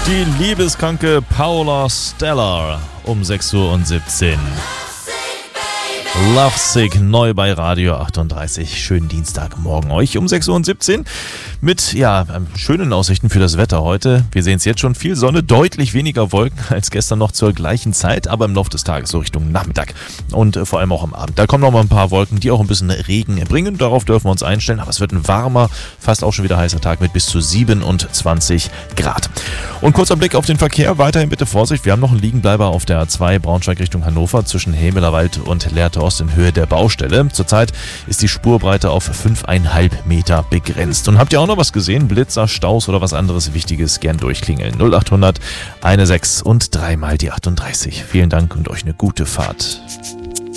Die liebeskranke Paula Stellar um 6:17 Uhr. Lovesick, neu bei Radio 38. Schönen Dienstagmorgen euch um 6:17 Uhr mit schönen Aussichten für das Wetter heute. Wir sehen es jetzt schon, viel Sonne, deutlich weniger Wolken als gestern noch zur gleichen Zeit, aber im Laufe des Tages so Richtung Nachmittag und vor allem auch am Abend. Da kommen noch mal ein paar Wolken, die auch ein bisschen Regen bringen. Darauf dürfen wir uns einstellen, aber es wird ein warmer, fast auch schon wieder heißer Tag mit bis zu 27 Grad. Und kurzer Blick auf den Verkehr. Weiterhin bitte Vorsicht, wir haben noch einen Liegenbleiber auf der A2 Braunschweig Richtung Hannover zwischen Hemelerwald und Lehrte Ost in Höhe der Baustelle. Zurzeit ist die Spurbreite auf 5,5 Meter begrenzt. Und habt ihr auch noch was gesehen? Blitzer, Staus oder was anderes Wichtiges? Gern durchklingeln. 0800 16 und 3 mal die 38. Vielen Dank und euch eine gute Fahrt.